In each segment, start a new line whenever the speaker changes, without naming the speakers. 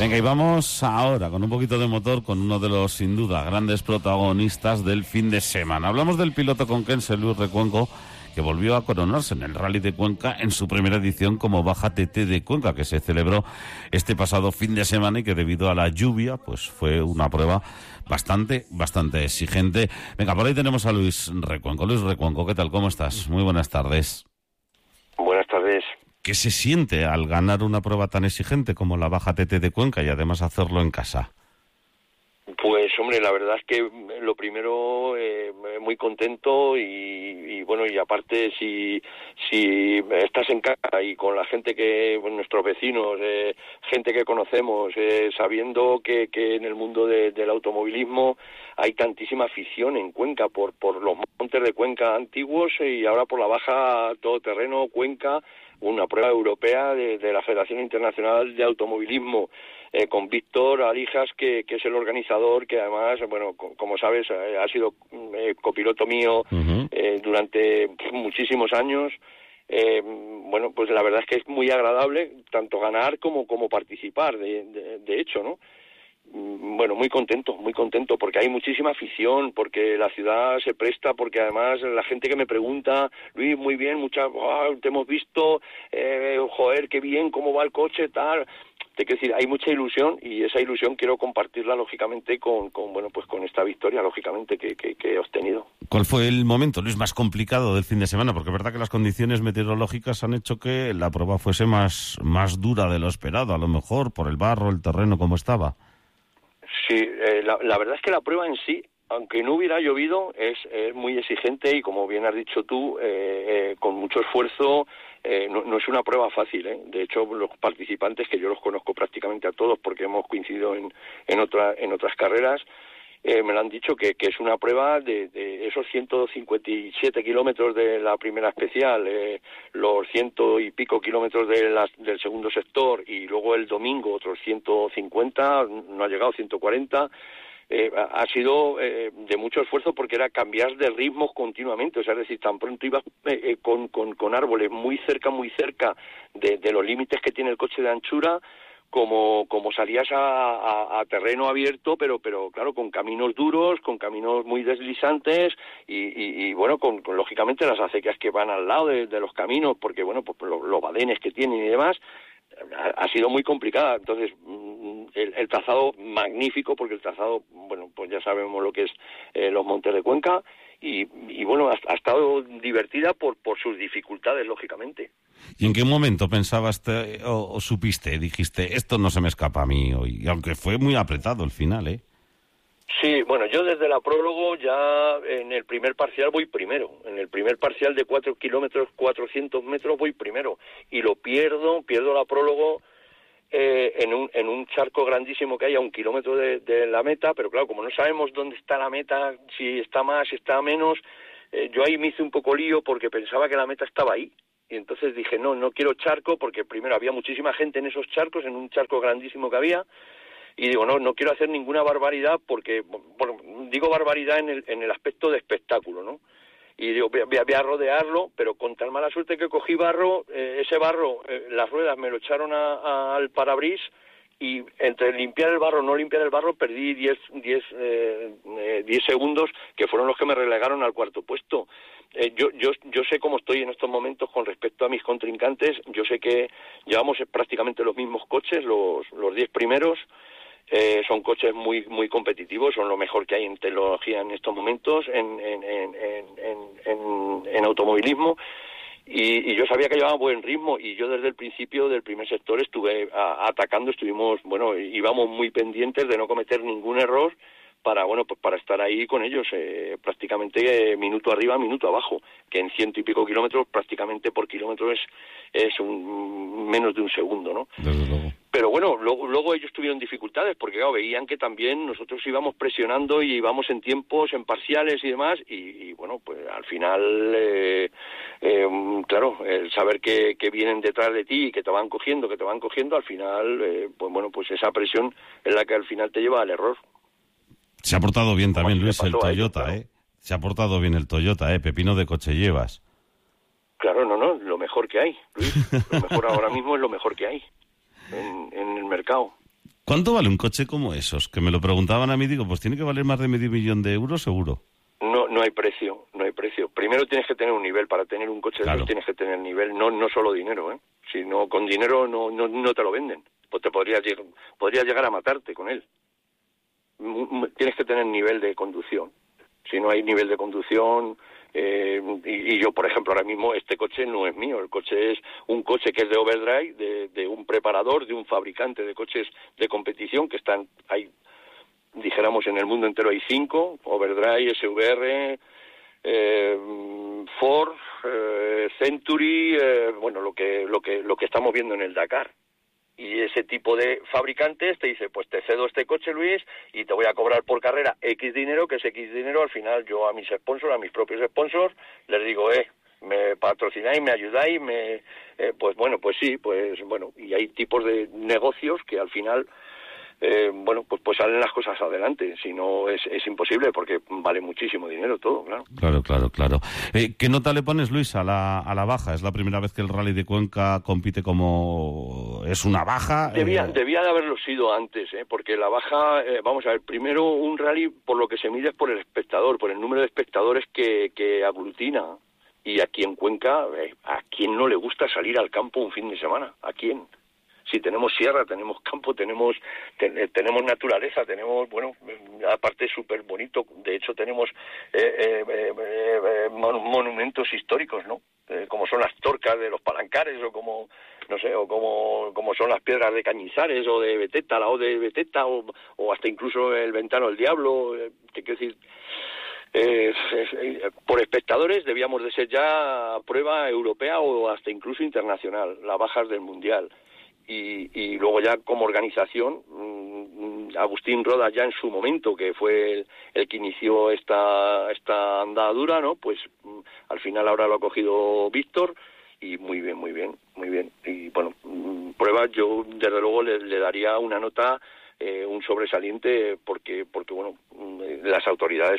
Venga, y vamos ahora con un poquito de motor con uno de los, sin duda, grandes protagonistas del fin de semana. Hablamos del piloto conquense Luis Recuenco, que volvió a coronarse en el Rally de Cuenca en su primera edición como Baja TT de Cuenca, que se celebró este pasado fin de semana y que debido a la lluvia pues fue una prueba bastante exigente. Venga, por ahí tenemos a Luis Recuenco. Luis Recuenco, ¿qué tal? ¿Cómo estás? Muy buenas tardes.
Buenas tardes.
¿Qué se siente al ganar una prueba tan exigente como la Baja TT de Cuenca y además hacerlo en casa?
Pues hombre, la verdad es que lo primero, muy contento y bueno, y aparte si estás en casa y con la gente que, bueno, nuestros vecinos, gente que conocemos, sabiendo que en el mundo del automovilismo hay tantísima afición en Cuenca por los montes de Cuenca antiguos y ahora por la Baja Todoterreno Cuenca, una prueba europea de la Federación Internacional de Automovilismo, con Víctor Alijas, que es el organizador, que además, bueno, como sabes, ha sido copiloto mío durante muchísimos años. Bueno, pues la verdad es que es muy agradable tanto ganar como participar, de hecho, ¿no? Bueno, muy contento, porque hay muchísima afición, porque la ciudad se presta, porque además la gente que me pregunta, Luis, muy bien, te hemos visto, joder, qué bien, cómo va el coche, tal. Te quiero decir, hay mucha ilusión y esa ilusión quiero compartirla, lógicamente, con esta victoria, lógicamente, que he obtenido.
¿Cuál fue el momento, Luis, más complicado del fin de semana? Porque es verdad que las condiciones meteorológicas han hecho que la prueba fuese más dura de lo esperado, a lo mejor, por el barro, el terreno, como estaba.
Sí, la verdad es que la prueba en sí, aunque no hubiera llovido, es muy exigente y, como bien has dicho tú, con mucho esfuerzo. No es una prueba fácil, ¿eh? De hecho, los participantes, que yo los conozco prácticamente a todos porque hemos coincidido en otras carreras, me lo han dicho que es una prueba de esos 157 kilómetros de la primera especial, los 100 y pico kilómetros del segundo sector y luego el domingo otros 150, no ha llegado 140. Ha sido de mucho esfuerzo porque era cambiar de ritmos continuamente, o sea, es decir, tan pronto ibas con árboles muy cerca de los límites que tiene el coche de anchura, como salías a terreno abierto, pero claro, con caminos duros, con caminos muy deslizantes y bueno, con lógicamente las acequias que van al lado de los caminos, porque bueno, pues los badenes que tienen y demás. Ha sido muy complicada. Entonces, el trazado magnífico, porque el trazado, bueno, pues ya sabemos lo que es los montes de Cuenca, y bueno, ha estado divertida por sus dificultades, lógicamente.
¿Y en qué momento pensabas o supiste, dijiste, esto no se me escapa a mí hoy? Y aunque fue muy apretado el final, ¿eh?
Sí, bueno, yo desde la prólogo ya en el primer parcial voy primero. En el primer parcial de 4 kilómetros, 400 metros voy primero. Y lo pierdo la prólogo en un charco grandísimo que hay a 1 kilómetro de la meta, pero claro, como no sabemos dónde está la meta, si está más, si está menos, yo ahí me hice un poco lío porque pensaba que la meta estaba ahí. Y entonces dije, no quiero charco, porque primero había muchísima gente en esos charcos, en un charco grandísimo que había. Y digo, no quiero hacer ninguna barbaridad porque, bueno, digo barbaridad en el aspecto de espectáculo, ¿no? Y digo, voy a rodearlo, pero con tal mala suerte que cogí barro, ese barro, las ruedas me lo echaron al parabris y entre limpiar el barro, no limpiar el barro, perdí 10 segundos, que fueron los que me relegaron al cuarto puesto. Yo sé cómo estoy en estos momentos con respecto a mis contrincantes. Yo sé que llevamos prácticamente los mismos coches, los 10 primeros. Son coches muy competitivos, son lo mejor que hay en tecnología en estos momentos, en automovilismo, y yo sabía que llevaba buen ritmo, y yo desde el principio del primer sector estuve atacando, íbamos muy pendientes de no cometer ningún error para estar ahí con ellos, prácticamente minuto arriba, minuto abajo, que en 100 y pico kilómetros, prácticamente por kilómetro es menos de un segundo, ¿no?
Desde luego.
Pero bueno, luego ellos tuvieron dificultades, porque claro, veían que también nosotros íbamos presionando y íbamos en tiempos, en parciales y demás, y bueno, pues al final, claro, el saber que vienen detrás de ti y que te van cogiendo, al final, pues esa presión es la que al final te lleva al error.
Se ha portado bien también, Luis, el Toyota, claro. Se ha portado bien el Toyota, pepino de coche llevas.
Claro, no, lo mejor que hay, Luis. Lo mejor ahora mismo es lo mejor que hay en el mercado.
¿Cuánto vale un coche como esos? Que me lo preguntaban a mí, digo, pues tiene que valer más de $500,000 seguro.
No hay precio, no hay precio. Primero tienes que tener un nivel, para tener un coche de esos tienes que tener nivel, no solo dinero, ¿eh? Si no, con dinero no te lo venden, pues podrías llegar a matarte con él. Tienes que tener nivel de conducción. Si no hay nivel de conducción, y yo, por ejemplo, ahora mismo este coche no es mío, el coche es un coche que es de Overdrive, de un preparador, de un fabricante de coches de competición que están ahí. Dijéramos, en el mundo entero hay 5, Overdrive, SVR, Ford, Century, bueno, lo que estamos viendo en el Dakar. Y ese tipo de fabricantes te dice, pues te cedo este coche, Luis, y te voy a cobrar por carrera X dinero, que es X dinero. Al final yo a mis sponsors, a mis propios sponsors, les digo, me patrocináis, me ayudáis, pues bueno, y hay tipos de negocios que al final pues salen las cosas adelante. Si no, es imposible, porque vale muchísimo dinero todo, claro.
Claro. ¿Qué nota le pones, Luis, a la baja? ¿Es la primera vez que el Rally de Cuenca compite como es una baja?
Debía de haberlo sido antes, porque la baja, vamos a ver, primero un rally por lo que se mide es por el espectador, por el número de espectadores que aglutina. Y aquí en Cuenca, ¿a quién no le gusta salir al campo un fin de semana? ¿A quién? Si tenemos sierra, tenemos campo, tenemos naturaleza, tenemos, bueno, aparte súper bonito. De hecho, tenemos monumentos históricos, ¿no? Como son las torcas de los Palancares, o como, no sé, o como son las piedras de Cañizares, o de Beteta, la O de Beteta, o hasta incluso el Ventano del Diablo, te quiero decir. Por espectadores debíamos de ser ya prueba europea o hasta incluso internacional, las bajas del Mundial. Y luego ya como organización, Agustín Rodas ya en su momento, que fue el que inició esta andadura, ¿no? Pues al final ahora lo ha cogido Víctor, y muy bien. Y bueno, pruebas, yo desde luego le daría una nota, un sobresaliente, porque bueno, las autoridades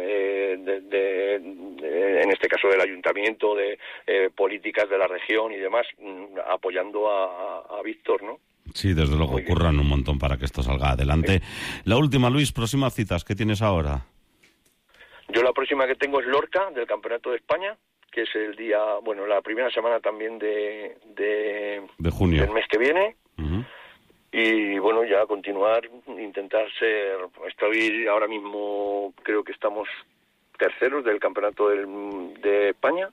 en este caso del ayuntamiento, de políticas de la región y demás, apoyando a Víctor, ¿no?
Sí, desde luego curran un montón para que esto salga adelante. Sí. La última, Luis, próximas citas, ¿qué tienes ahora?
Yo la próxima que tengo es Lorca, del Campeonato de España, que es el día, bueno, la primera semana también de
junio,
del mes que viene.
Uh-huh.
Y bueno, ya continuar, intentar estoy ahora mismo, creo que estamos terceros del Campeonato de España,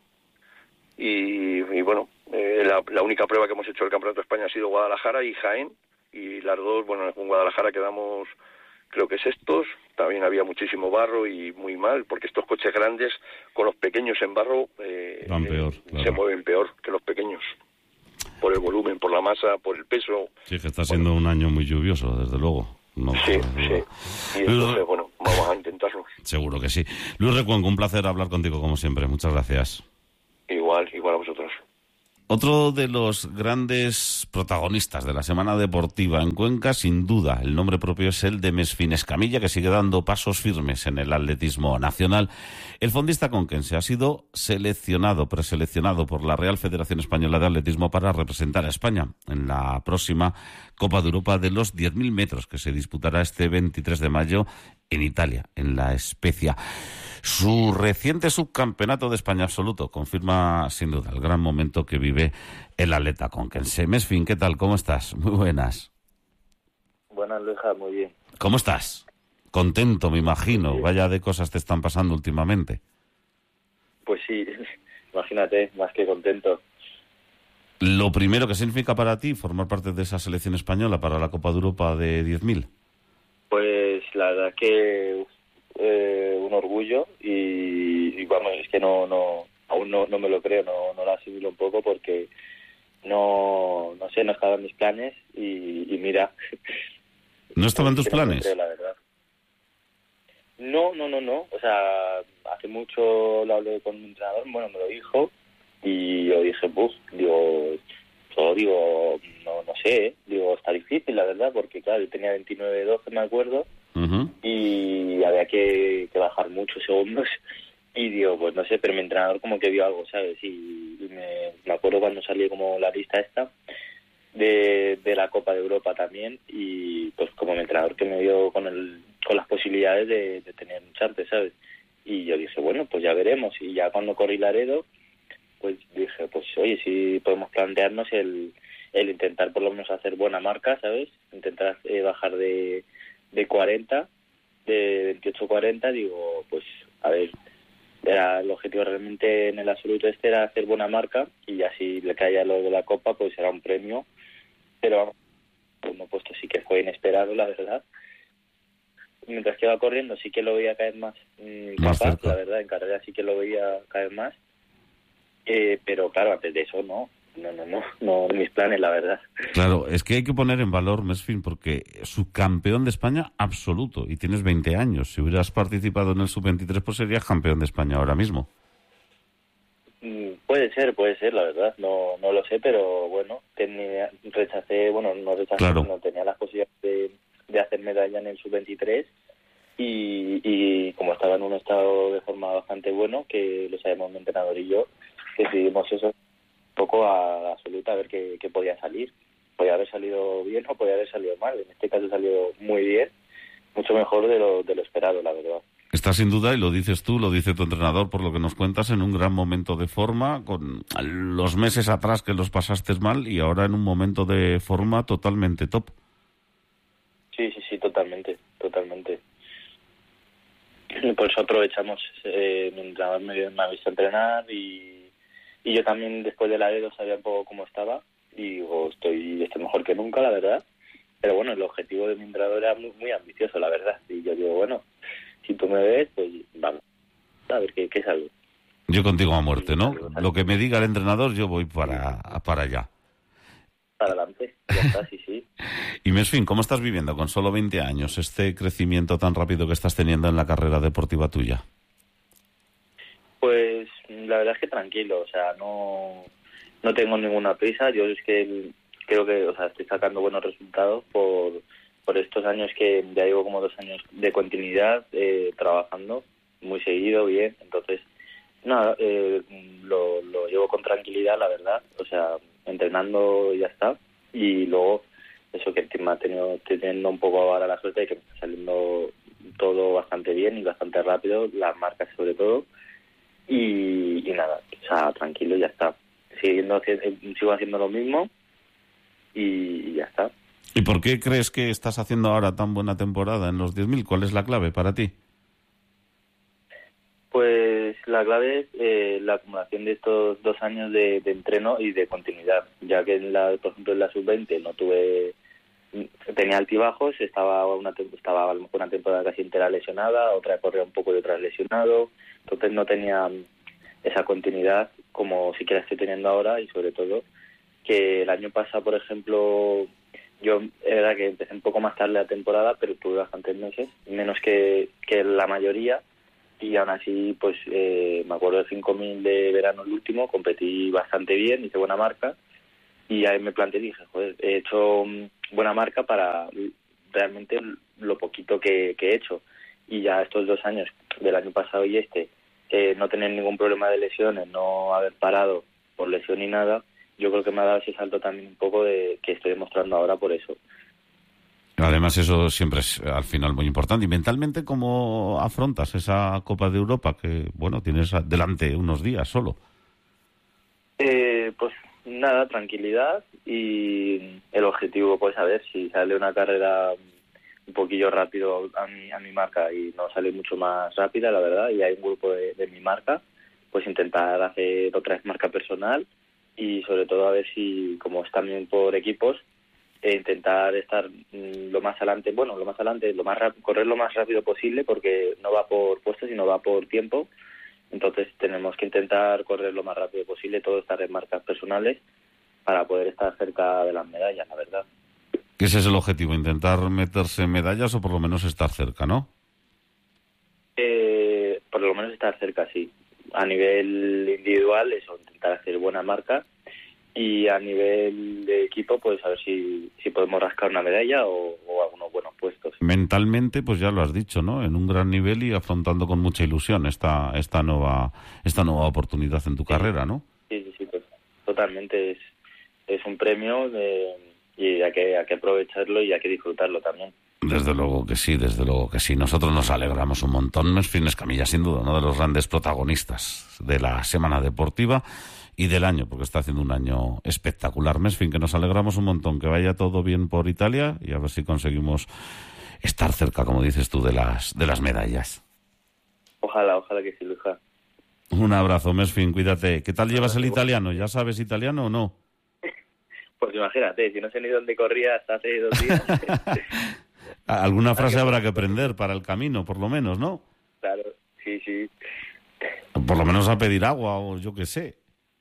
y bueno, la única prueba que hemos hecho del Campeonato de España ha sido Guadalajara y Jaén, y las dos, bueno, en Guadalajara quedamos, creo que sextos. También había muchísimo barro y muy mal, porque estos coches grandes con los pequeños en barro
van peor, claro.
Se mueven peor que los pequeños, por el volumen, por la masa, por el peso.
Sí, que está siendo un año muy lluvioso, desde luego. No,
sí. Y entonces, bueno, vamos a intentarlo.
Seguro que sí. Luis Recuenco, un placer hablar contigo como siempre. Muchas gracias.
Igual a vosotros.
Otro de los grandes protagonistas de la semana deportiva en Cuenca, sin duda, el nombre propio es el de Mesfin Escamilla, que sigue dando pasos firmes en el atletismo nacional. El fondista conquense ha sido preseleccionado por la Real Federación Española de Atletismo para representar a España en la próxima Copa de Europa de los 10.000 metros, que se disputará este 23 de mayo en Italia, en La Spezia. Su reciente subcampeonato de España absoluto confirma sin duda el gran momento que vive el atleta conquense. Mesfin, ¿qué tal? ¿Cómo estás? Muy buenas.
Buenas, Luisa, muy bien.
¿Cómo estás? Contento, me imagino. Vaya de cosas te están pasando últimamente.
Pues sí, imagínate, más que contento.
Lo primero, ¿qué significa para ti formar parte de esa selección española para la Copa de Europa de 10.000?
Pues la verdad que un orgullo, y vamos, es que aún no me lo creo, no lo asimilo un poco, porque no sé, no estaba en mis planes, y mira.
¿No estaba en tus planes?
Creo, la verdad. No, o sea, hace mucho lo hablé con mi entrenador, bueno, me lo dijo, y yo dije, no sé, está difícil, la verdad, porque claro, yo tenía 29-12, me acuerdo, uh-huh, y había que bajar muchos segundos, y pues no sé, pero mi entrenador como que vio algo, ¿sabes? Y me acuerdo cuando salió como la lista esta, de la Copa de Europa también, y pues como mi entrenador que me dio con las posibilidades de tener un chance, ¿sabes? Y yo dije, bueno, pues ya veremos. Y ya cuando corrí Laredo, pues dije, pues oye, sí podemos plantearnos el intentar por lo menos hacer buena marca, ¿sabes? Intentar bajar de 40, de 28-40, digo, pues a ver, era el objetivo realmente en el absoluto era hacer buena marca, y así le caía lo de la Copa, pues era un premio, pero como puesto sí que fue inesperado, la verdad. Mientras que iba corriendo sí que lo veía caer más capaz, la verdad, en carrera sí que lo veía caer más, pero claro, antes de eso no, mis planes, la verdad.
Claro, es que hay que poner en valor, Mesfin, porque subcampeón de España absoluto, y tienes 20 años. Si hubieras participado en el sub-23, pues serías campeón de España ahora mismo.
Puede ser, la verdad, no lo sé, pero bueno, rechacé, claro. No tenía las posibilidades de hacer medalla en el sub-23, y como estaba en un estado de forma bastante bueno, que lo sabemos mi entrenador y yo, decidimos eso un poco a la absoluta, a ver qué podía salir. Podía haber salido bien o podía haber salido mal. En este caso salió muy bien, mucho mejor de lo esperado, la verdad.
Está sin duda, y lo dices tú, lo dice tu entrenador, por lo que nos cuentas, en un gran momento de forma, con los meses atrás que los pasaste mal, y ahora en un momento de forma totalmente top.
Sí, totalmente. Por eso aprovechamos, mi entrenador me ha visto entrenar, y yo también después de Laredo sabía un poco cómo estaba, y digo, estoy mejor que nunca, la verdad. Pero bueno, el objetivo de mi entrenador era muy, muy ambicioso, la verdad. Y yo digo, bueno, si tú me ves, pues vamos, a ver qué sale.
Yo contigo a muerte, ¿no? Lo que me diga el entrenador, yo voy para allá.
Para adelante, ya está, sí.
Y Mesfin, ¿cómo estás viviendo con solo 20 años este crecimiento tan rápido que estás teniendo en la carrera deportiva tuya?
Pues la verdad es que tranquilo, o sea, no tengo ninguna prisa. Yo es que creo que, o sea, estoy sacando buenos resultados por estos años, que ya llevo como 2 años de continuidad trabajando muy seguido, bien. Entonces, nada, lo llevo con tranquilidad, la verdad, o sea, entrenando y ya está. Y luego, eso que estoy teniendo un poco ahora la suerte de que me está saliendo todo bastante bien y bastante rápido, las marcas sobre todo. Y nada, o sea, tranquilo y ya está. Sigo haciendo lo mismo y ya está.
¿Y por qué crees que estás haciendo ahora tan buena temporada en los 10.000? ¿Cuál es la clave para ti?
Pues la clave es la acumulación de estos 2 años de entreno y de continuidad, ya que por ejemplo en la sub-20 tenía altibajos, estaba a lo mejor una temporada casi entera lesionada, otra corría un poco y otra lesionado, entonces no tenía esa continuidad como sí que la estoy teniendo ahora. Y sobre todo que el año pasado, por ejemplo, yo era que empecé un poco más tarde la temporada, pero tuve bastantes meses, menos que la mayoría, y aún así pues me acuerdo del 5.000 de verano, el último, competí bastante bien, hice buena marca, y ahí me planteé y dije, joder, he hecho buena marca para realmente lo poquito que he hecho. Y ya estos 2 años, del año pasado y no tener ningún problema de lesiones, no haber parado por lesión ni nada, yo creo que me ha dado ese salto también un poco de que estoy demostrando ahora por eso.
Además, eso siempre es al final muy importante. ¿Y mentalmente cómo afrontas esa Copa de Europa que, bueno, tienes delante unos días solo?
Pues nada, tranquilidad, y el objetivo, pues a ver si sale una carrera un poquillo rápido a mi marca y no sale mucho más rápida, la verdad, y hay un grupo de mi marca, pues intentar hacer otra vez marca personal, y sobre todo a ver si, como es también por equipos, intentar estar lo más adelante, correr lo más rápido posible, porque no va por puestos, sino va por tiempo. Entonces tenemos que intentar correr lo más rápido posible, todo estar en marcas personales para poder estar cerca de las medallas, la verdad.
Ese es el objetivo, intentar meterse en medallas o por lo menos estar cerca, ¿no?
Por lo menos estar cerca, sí. A nivel individual, eso, intentar hacer buena marca, y a nivel de equipo, pues a ver si podemos rascar una medalla o algunos buenos puestos.
Mentalmente, pues ya lo has dicho, ¿no? En un gran nivel y afrontando con mucha ilusión esta nueva oportunidad en tu carrera, ¿no?
Sí, pues, totalmente. Es un premio y hay que aprovecharlo y hay que disfrutarlo también.
Desde luego que sí, desde luego que sí. Nosotros nos alegramos un montón. Mesfin Escamilla, sin duda, uno de los grandes protagonistas de la semana deportiva y del año, porque está haciendo un año espectacular. Mesfin, que nos alegramos un montón, que vaya todo bien por Italia y a ver si conseguimos estar cerca, como dices tú, de las medallas.
Ojalá que sí, Luja.
Un abrazo, Mesfin, cuídate. ¿Qué tal llevas el italiano? ¿Ya sabes italiano o no?
Pues imagínate, si no sé ni dónde corría hasta hace 2 días.
Alguna frase habrá que aprender para el camino, por lo menos, ¿no?
Claro, sí.
Por lo menos a pedir agua o yo qué sé.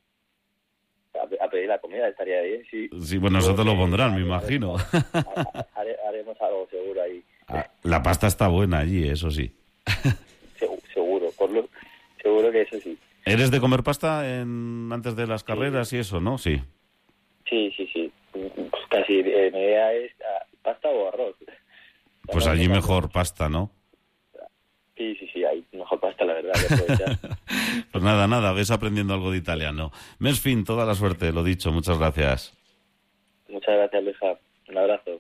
A pedir la comida estaría bien, sí.
Sí, bueno, eso te lo pondrán, me imagino.
Haremos algo seguro ahí.
La pasta está buena allí, eso sí.
Seguro, seguro que eso sí.
¿Eres de comer pasta antes de las carreras y eso, no? Sí.
Sí. Pues casi mi idea es pasta o arroz.
Pues allí mejor pasta, ¿no?
Sí, hay mejor pasta, la verdad.
Pues nada, ves aprendiendo algo de italiano. Mesfin, toda la suerte, lo dicho, muchas gracias.
Muchas gracias, Luja. Un abrazo.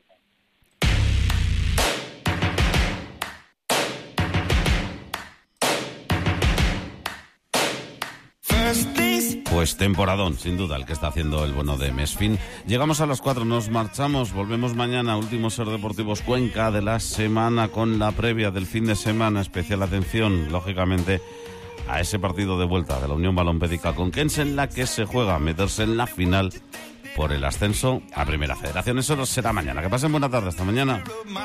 Pues temporadón, sin duda, el que está haciendo el bueno de Mesfin. Llegamos a las 4, nos marchamos, volvemos mañana, último Ser Deportivos Cuenca de la semana con la previa del fin de semana. Especial atención, lógicamente, a ese partido de vuelta de la Unión Balompédica Conquense, en la que se juega a meterse en la final por el ascenso a Primera Federación. Eso será mañana. Que pasen buena tarde, hasta mañana.